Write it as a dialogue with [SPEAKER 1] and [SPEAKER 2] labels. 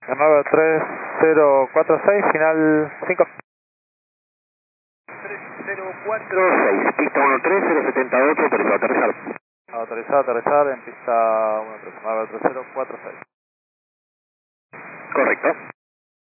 [SPEAKER 1] 93046, final 5.
[SPEAKER 2] 3046, pista 13078, autorizado a aterrizar.
[SPEAKER 1] Autorizado a aterrizar en pista 13046.
[SPEAKER 2] Correcto.